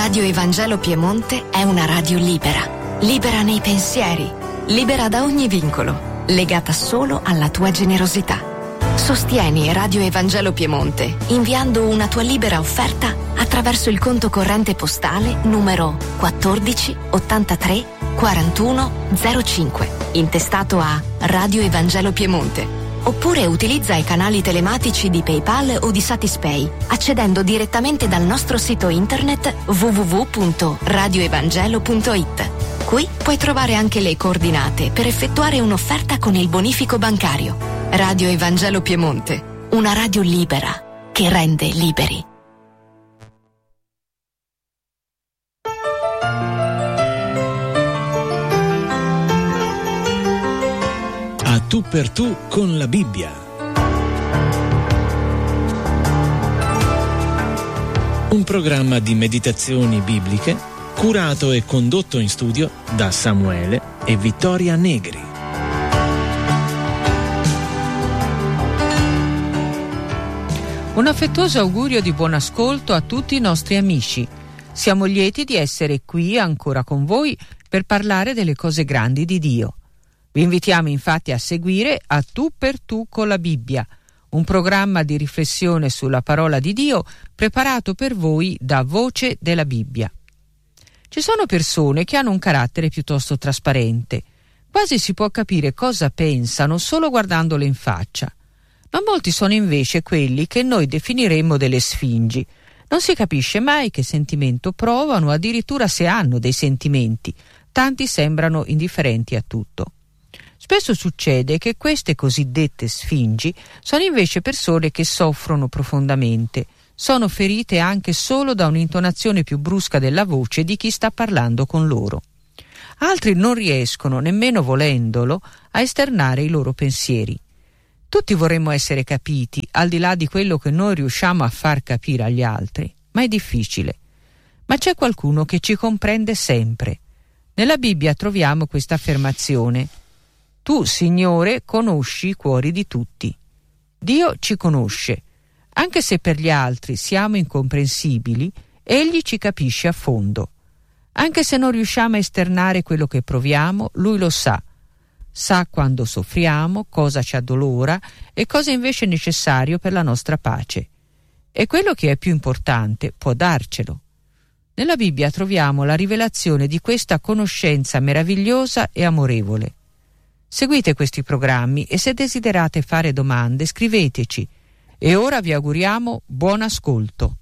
Radio Evangelo Piemonte è una radio libera. Libera nei pensieri, libera da ogni vincolo, legata solo alla tua generosità. Sostieni Radio Evangelo Piemonte inviando una tua libera offerta attraverso il conto corrente postale numero 14 83 41 05, intestato a Radio Evangelo Piemonte. Oppure utilizza i canali telematici di PayPal o di Satispay, accedendo direttamente dal nostro sito internet www.radioevangelo.it. Qui puoi trovare anche le coordinate per effettuare un'offerta con il bonifico bancario. Radio Evangelo Piemonte, una radio libera che rende liberi. A tu per tu con la Bibbia. Un programma di meditazioni bibliche curato e condotto in studio da Samuele e Vittoria Negri. Un affettuoso augurio di buon ascolto a tutti i nostri amici. Siamo lieti di essere qui ancora con voi per parlare delle cose grandi di Dio. Vi invitiamo infatti a seguire A tu per tu con la Bibbia, un programma di riflessione sulla parola di Dio preparato per voi da Voce della Bibbia. Ci sono persone che hanno un carattere piuttosto trasparente. Quasi si può capire cosa pensano solo guardandole in faccia. Ma molti sono invece quelli che noi definiremmo delle sfingi. Non si capisce mai che sentimento provano, addirittura se hanno dei sentimenti. Tanti sembrano indifferenti a tutto. Spesso succede che queste cosiddette sfingi sono invece persone che soffrono profondamente, sono ferite anche solo da un'intonazione più brusca della voce di chi sta parlando con loro. Altri non riescono, nemmeno volendolo, a esternare i loro pensieri. Tutti vorremmo essere capiti, al di là di quello che noi riusciamo a far capire agli altri, ma è difficile. Ma c'è qualcuno che ci comprende sempre. Nella Bibbia troviamo questa affermazione: tu, Signore, conosci i cuori di tutti. Dio ci conosce. Anche se per gli altri siamo incomprensibili, Egli ci capisce a fondo. Anche se non riusciamo a esternare quello che proviamo, Lui lo sa. Sa quando soffriamo, cosa ci addolora e cosa invece è necessario per la nostra pace. E quello che è più importante può darcelo. Nella Bibbia troviamo la rivelazione di questa conoscenza meravigliosa e amorevole. Seguite questi programmi e se desiderate fare domande scriveteci. E ora vi auguriamo buon ascolto.